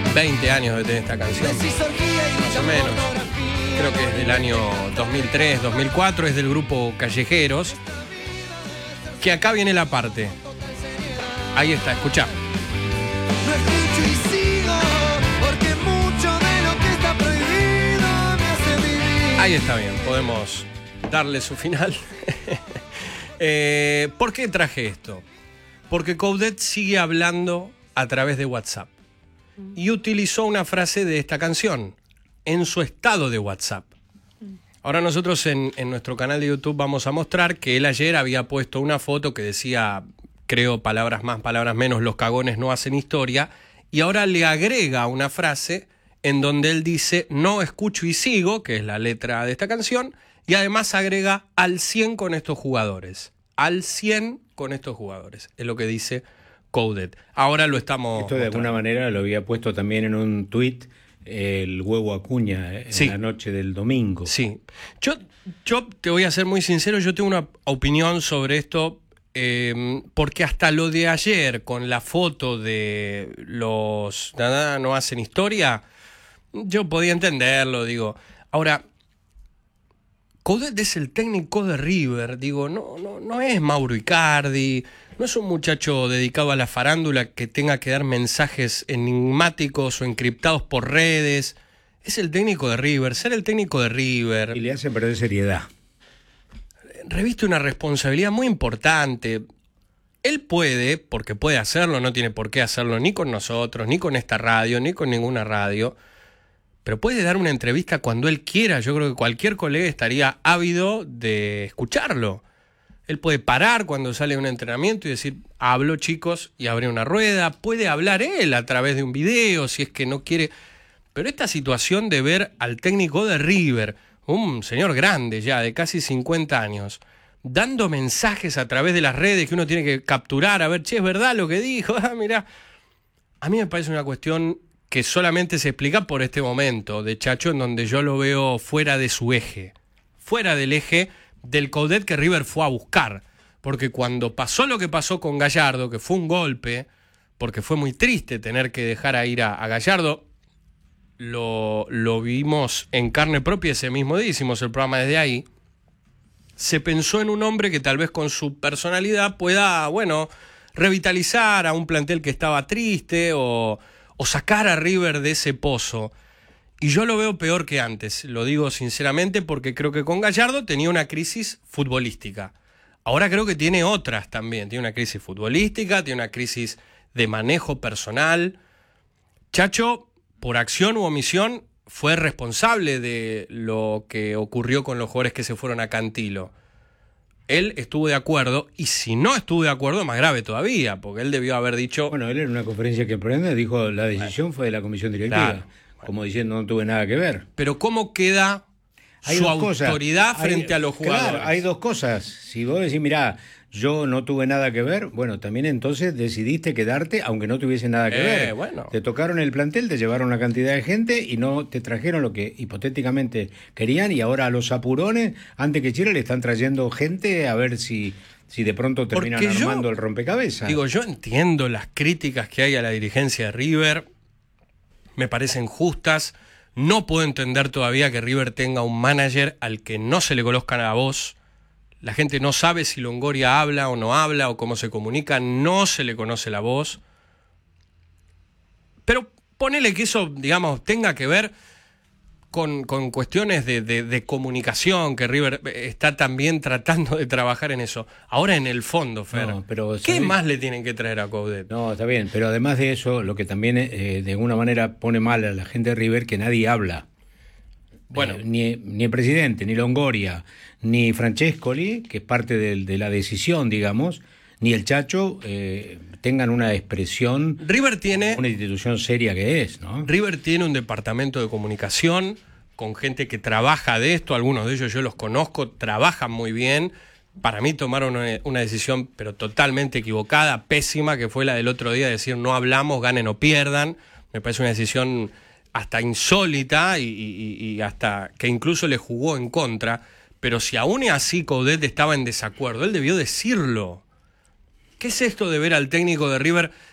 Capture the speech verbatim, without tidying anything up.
veinte años de tener esta canción, más o menos. Creo que es del año dos mil tres, dos mil cuatro, es del grupo Callejeros. Que acá viene la parte. Ahí está, escuchá. No escucho y sigo, porque mucho de lo que está prohibido me hace vivir. Ahí está bien, podemos darle su final. eh, ¿Por qué traje esto? Porque Coudet sigue hablando a través de WhatsApp. Y utilizó una frase de esta canción en su estado de WhatsApp. Ahora nosotros en, en nuestro canal de YouTube vamos a mostrar que él ayer había puesto una foto que decía, creo, palabras más, palabras menos, los cagones no hacen historia, y ahora le agrega una frase en donde él dice, no escucho y sigo, que es la letra de esta canción, y además agrega al cien con estos jugadores. Al cien con estos jugadores, es lo que dice Coudet. Ahora lo estamos Esto de mostrando. alguna manera lo había puesto también en un tuit el huevo Acuña en Sí. la noche del domingo. Sí. Yo, yo te voy a ser muy sincero, yo tengo una opinión sobre esto, eh, porque hasta lo de ayer, con la foto de los nada no hacen historia, yo podía entenderlo, digo. Ahora, Coudet es el técnico de River, digo, no, no, no es Mauro Icardi, no es un muchacho dedicado a la farándula que tenga que dar mensajes enigmáticos o encriptados por redes. Es el técnico de River, ser el técnico de River. Y le hace perder seriedad. Reviste una responsabilidad muy importante. Él puede, porque puede hacerlo, no tiene por qué hacerlo ni con nosotros, ni con esta radio, ni con ninguna radio, pero puede dar una entrevista cuando él quiera. Yo creo que cualquier colega estaría ávido de escucharlo. Él puede parar cuando sale de un entrenamiento y decir, hablo chicos, y abre una rueda. Puede hablar él a través de un video si es que no quiere. Pero esta situación de ver al técnico de River, un señor grande ya, de casi cincuenta años, dando mensajes a través de las redes que uno tiene que capturar, a ver, che, ¿es verdad lo que dijo? Ah, mirá. A mí me parece una cuestión que solamente se explica por este momento de Chacho, en donde yo lo veo fuera de su eje, fuera del eje del Coudet que River fue a buscar. Porque cuando pasó lo que pasó con Gallardo, que fue un golpe, porque fue muy triste tener que dejar a ir a, a Gallardo, lo, lo vimos en carne propia ese mismo día, hicimos el programa desde ahí, se pensó en un hombre que tal vez con su personalidad pueda, bueno, revitalizar a un plantel que estaba triste o, o sacar a River de ese pozo. Y yo lo veo peor que antes, lo digo sinceramente, porque creo que con Gallardo tenía una crisis futbolística. Ahora creo que tiene otras también. Tiene una crisis futbolística, tiene una crisis de manejo personal. Chacho, por acción u omisión, fue responsable de lo que ocurrió con los jugadores que se fueron a Cantilo. Él estuvo de acuerdo, y si no estuvo de acuerdo, más grave todavía, porque él debió haber dicho... Bueno, él en una conferencia que prende dijo la decisión fue de la comisión directiva, Claro. como diciendo no tuve nada que ver. Pero ¿cómo queda Hay su dos cosas. autoridad Hay- frente a los jugadores? Claro, hay dos cosas. Si vos decís, mirá, yo no tuve nada que ver, bueno, también entonces decidiste quedarte aunque no tuviese nada que Eh, ver. bueno. Te tocaron el plantel, te llevaron una cantidad de gente y no te trajeron lo que hipotéticamente querían, y ahora a los apurones, antes que Chile, le están trayendo gente a ver si, si de pronto terminan Porque yo- armando el rompecabezas. Digo, yo entiendo las críticas que hay a la dirigencia de River, me parecen justas. No puedo entender todavía que River tenga un manager al que no se le conozca la voz. La gente no sabe si Longoria habla o no habla o cómo se comunica, no se le conoce la voz. Pero ponele que eso, digamos, tenga que ver con, con cuestiones de, de, de comunicación, que River está también tratando de trabajar en eso. Ahora en el fondo, Fer, No, pero, ¿qué ¿sabés? más le tienen que traer a Coudet? No, está bien, pero además de eso, lo que también eh, de alguna manera pone mal a la gente de River, que nadie habla. Bueno. Eh, ni, ni el presidente, ni Longoria, ni Francescoli, que es parte del- de la decisión, digamos, ni el Chacho, eh, tengan una expresión, River tiene, una institución seria que es, ¿no? River tiene un departamento de comunicación con gente que trabaja de esto, algunos de ellos yo los conozco, trabajan muy bien. Para mí tomaron una, una decisión pero totalmente equivocada, pésima, que fue la del otro día de decir no hablamos, ganen o pierdan. Me parece una decisión hasta insólita y, y, y hasta que incluso le jugó en contra. Pero si aún así Coudet estaba en desacuerdo, él debió decirlo. ¿Qué es esto de ver al técnico de River